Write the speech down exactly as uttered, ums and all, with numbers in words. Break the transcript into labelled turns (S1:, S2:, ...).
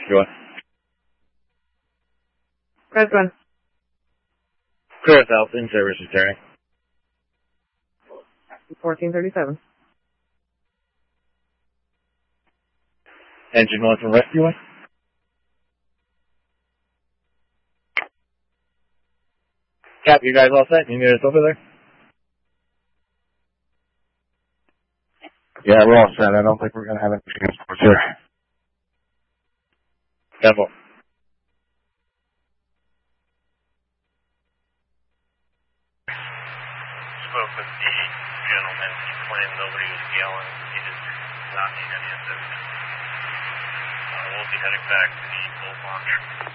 S1: Rescue one.
S2: Press one.
S1: Clear South, in service returning.
S2: fourteen thirty-seven.
S1: Engine one from Rescue one. Cap, you guys all set? You need us over there?
S3: Yeah, we're all set. I don't think we're going to have any transports here.
S1: Devil.
S4: Spoke with the gentleman. He claimed nobody was yelling. He did not need any assistance. Uh, we'll be heading back to the boat launch.